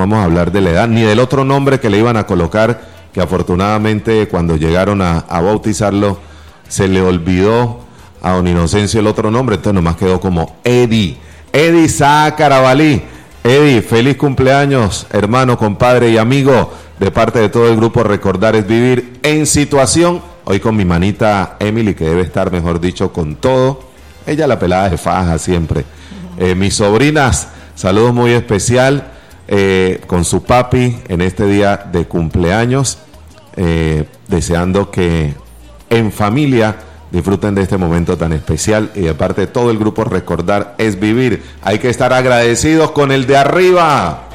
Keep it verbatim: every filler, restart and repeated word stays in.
vamos a hablar de la edad, ni del otro nombre que le iban a colocar, que afortunadamente cuando llegaron a, a bautizarlo, se le olvidó a don Inocencio el otro nombre, entonces nomás quedó como Eddie, Eddie Sá Carabalí. Eddie, feliz cumpleaños, hermano, compadre y amigo, de parte de todo el grupo Recordar es Vivir, en situación, hoy con mi manita Emily, que debe estar, mejor dicho, con todo, ella la pelada de faja siempre, eh, mis sobrinas, saludos muy especial, eh, con su papi en este día de cumpleaños, eh, deseando que en familia disfruten de este momento tan especial y de parte de todo el grupo Recordar es Vivir. Hay que estar agradecidos con el de arriba.